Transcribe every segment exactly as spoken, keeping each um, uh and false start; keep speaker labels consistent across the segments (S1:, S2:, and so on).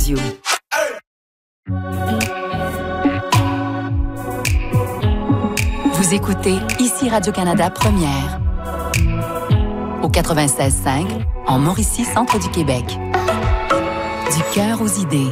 S1: Radio. Vous écoutez ici Radio-Canada Première. Au quatre-vingt-seize cinq, en Mauricie, centre du Québec. Du cœur aux idées.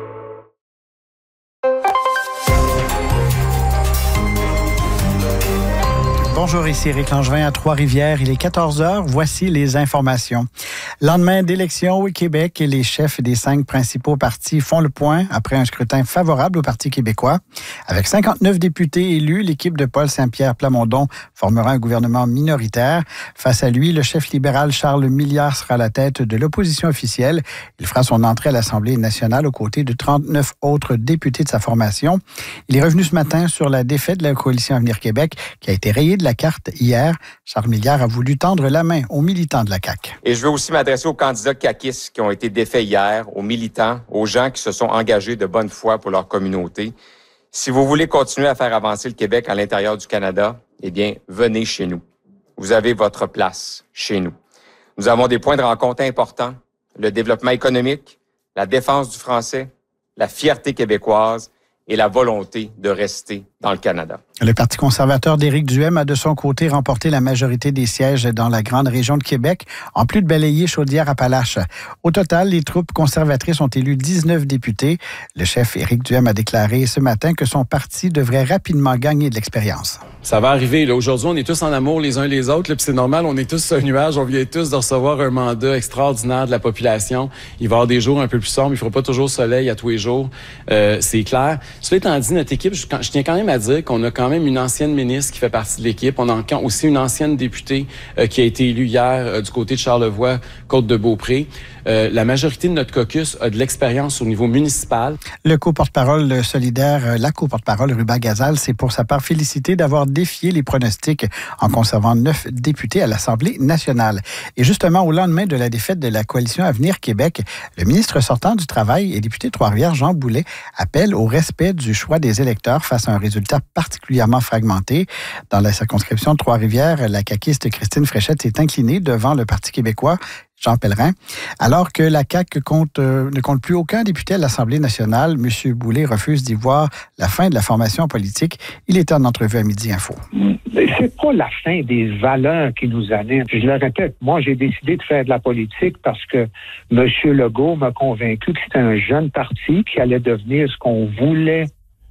S2: Bonjour, ici Éric Langevin à Trois-Rivières. Il est quatorze heures. Voici les informations. Lendemain d'élection au Québec, les chefs des cinq principaux partis font le point après un scrutin favorable au Parti québécois. Avec cinquante-neuf députés élus, l'équipe de Paul Saint-Pierre Plamondon formera un gouvernement minoritaire. Face à lui, le chef libéral Charles Milliard sera à la tête de l'opposition officielle. Il fera son entrée à l'Assemblée nationale aux côtés de trente-neuf autres députés de sa formation. Il est revenu ce matin sur la défaite de la coalition Avenir Québec qui a été rayée de la carte hier. Charles Milliard a voulu tendre la main aux militants de la C A Q.
S3: Et je veux aussi m'adresser aux candidats caquistes qui ont été défaits hier, aux militants, aux gens qui se sont engagés de bonne foi pour leur communauté. Si vous voulez continuer à faire avancer le Québec à l'intérieur du Canada, eh bien, venez chez nous. Vous avez votre place chez nous. Nous avons des points de rencontre importants, le développement économique, la défense du français, la fierté québécoise et la volonté de rester dans le Canada.
S2: Le Parti conservateur d'Éric Duhaime a de son côté remporté la majorité des sièges dans la grande région de Québec, en plus de balayer Chaudière-Appalaches. Au total, les troupes conservatrices ont élu dix-neuf députés. Le chef Éric Duhaime a déclaré ce matin que son parti devrait rapidement gagner de l'expérience.
S4: Ça va arriver. Là. Aujourd'hui, on est tous en amour les uns les autres. Là, puis c'est normal, on est tous sur un nuage. On vient tous de recevoir un mandat extraordinaire de la population. Il va y avoir des jours un peu plus sombres. Il ne fera pas toujours soleil à tous les jours. Euh, c'est clair. Cela étant dit, notre équipe, je, je tiens quand même à dire qu'on a quand même une ancienne ministre qui fait partie de l'équipe. On a aussi une ancienne députée euh, qui a été élue hier euh, du côté de Charlevoix, Côte-de-Beaupré. Euh, la majorité de notre caucus a de l'expérience au niveau municipal.
S2: Le co-porte-parole solidaire, la co-porte-parole Ruba Gazal, c'est pour sa part félicité d'avoir défié les pronostics en conservant neuf députés à l'Assemblée nationale. Et justement, au lendemain de la défaite de la coalition Avenir Québec, le ministre sortant du Travail et député de Trois-Rivières, Jean Boulet, appelle au respect du choix des électeurs face à un résultat particulièrement fragmenté. Dans la circonscription de Trois-Rivières, la caquiste Christine Fréchette s'est inclinée devant le Parti québécois, Jean Pellerin. Alors que la C A Q compte, euh, ne compte plus aucun député à l'Assemblée nationale, M. Boulet refuse d'y voir la fin de la formation politique. Il était en entrevue à Midi Info.
S5: C'est pas la fin des valeurs qui nous animent. Je le répète, moi, j'ai décidé de faire de la politique parce que M. Legault m'a convaincu que c'était un jeune parti qui allait devenir ce qu'on voulait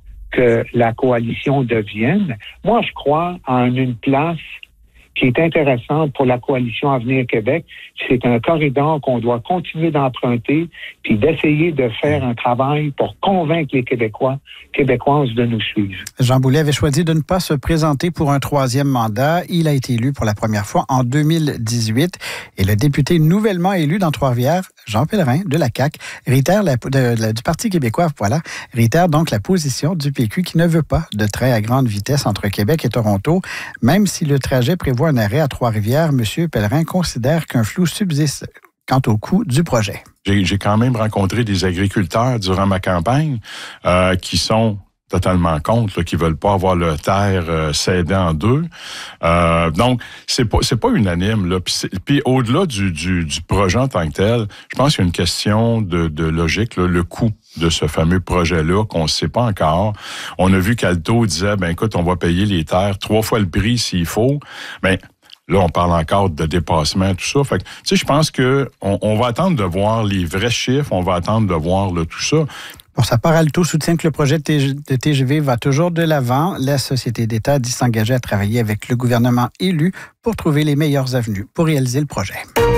S5: que la coalition devienne. Moi, je crois en une place qui est intéressante pour la coalition Avenir Québec. C'est un corridor qu'on doit continuer d'emprunter puis d'essayer de faire un travail pour convaincre les Québécois, Québécoises de nous suivre.
S2: Jean Boulet avait choisi de ne pas se présenter pour un troisième mandat. Il a été élu pour la première fois en deux mille dix-huit. Et le député nouvellement élu dans Trois-Rivières, Jean Pellerin, de la C A Q, réitère la, de, de, du Parti québécois, voilà, réitère donc la position du P Q qui ne veut pas de train à grande vitesse entre Québec et Toronto. Même si le trajet prévoit un arrêt à Trois-Rivières, M. Pellerin considère qu'un flou subsiste quant au coût du projet.
S6: J'ai, j'ai quand même rencontré des agriculteurs durant ma campagne euh, qui sont totalement contre, là, qui veulent pas avoir leur terre euh, cédée en deux. Euh, donc, c'est pas c'est pas unanime. Là. Puis, puis au-delà du, du, du projet en tant que tel, je pense qu'il y a une question de, de logique, là, le coût de ce fameux projet-là qu'on ne sait pas encore. On a vu qu'Alto disait, ben écoute, on va payer les terres trois fois le prix s'il faut. Ben là, on parle encore de dépassement, tout ça. Fait que, tu sais, je pense que on, on va attendre de voir les vrais chiffres, on va attendre de voir là, tout ça.
S2: Pour sa part, Alto soutient que le projet de T G V va toujours de l'avant. La Société d'État dit s'engager à travailler avec le gouvernement élu pour trouver les meilleures avenues pour réaliser le projet.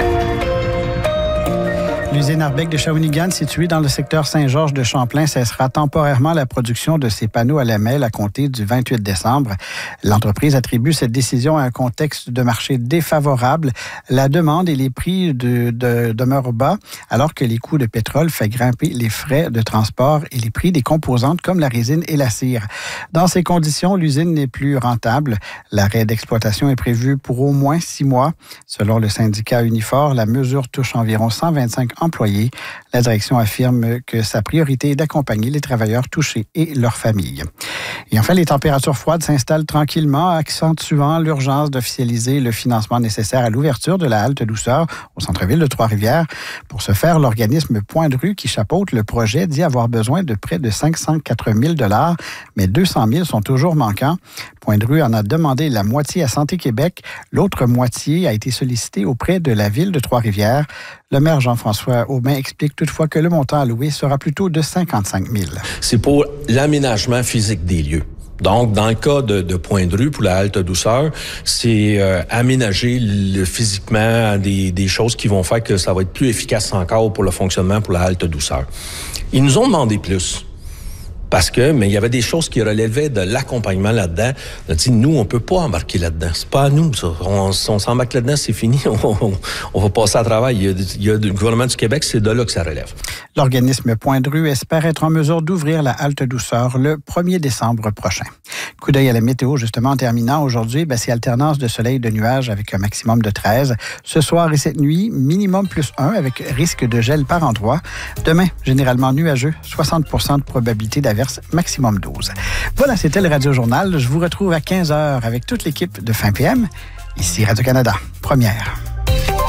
S2: L'usine Arbec de Shawinigan, située dans le secteur Saint-Georges de Champlain, cessera temporairement la production de ses panneaux à lamelles à compter du vingt-huit décembre. L'entreprise attribue cette décision à un contexte de marché défavorable. La demande et les prix de, de, demeurent bas, alors que les coûts de pétrole fait grimper les frais de transport et les prix des composantes comme la résine et la cire. Dans ces conditions, l'usine n'est plus rentable. L'arrêt d'exploitation est prévu pour au moins six mois. Selon le syndicat Unifor, la mesure touche environ cent vingt-cinq employés. La direction affirme que sa priorité est d'accompagner les travailleurs touchés et leurs familles. Et enfin, les températures froides s'installent tranquillement, accentuant l'urgence d'officialiser le financement nécessaire à l'ouverture de la halte douceur au centre-ville de Trois-Rivières. Pour ce faire, l'organisme Point de rue, qui chapeaute le projet, dit avoir besoin de près de cinq cent quatre mille dollars, mais deux cent mille sont toujours manquants. Point de rue en a demandé la moitié à Santé Québec. L'autre moitié a été sollicitée auprès de la ville de Trois-Rivières. Le maire Jean-François Aubin explique toutefois que le montant alloué sera plutôt de cinquante-cinq mille.
S7: C'est pour l'aménagement physique des lieux. Donc, dans le cas de, de Point de rue pour la halte douceur, c'est euh, aménager le, physiquement des, des choses qui vont faire que ça va être plus efficace encore pour le fonctionnement pour la halte douceur. Ils nous ont demandé plus. Parce que, mais il y avait des choses qui relevaient de l'accompagnement là-dedans. On a dit, nous, on peut pas embarquer là-dedans. C'est pas à nous, ça. On, si on s'embarque là-dedans, c'est fini. On, on, on va passer à travail. Il y a, il y a le gouvernement du Québec, c'est de là que ça relève.
S2: L'organisme Point de rue espère être en mesure d'ouvrir la halte douceur le premier décembre prochain. Coup d'œil à la météo, justement, en terminant. Aujourd'hui, ben, c'est alternance de soleil et de nuages avec un maximum de treize. Ce soir et cette nuit, minimum plus un avec risque de gel par endroit. Demain, généralement nuageux, soixante pour cent de probabilité d'averse, maximum douze. Voilà, c'était le Radio-Journal. Je vous retrouve à quinze heures avec toute l'équipe de Fin P M. Ici Radio-Canada, première.